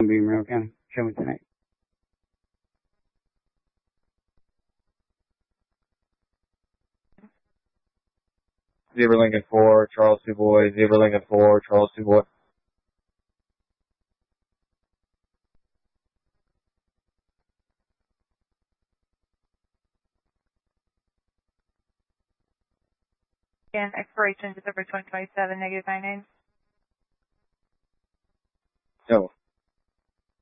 be in Monroe County. Show me tonight. Zebra Lincoln 4, Charles 2 Boy, Zebra Lincoln 4, Charles 2 Boy. And expiration December 2027, -99. No.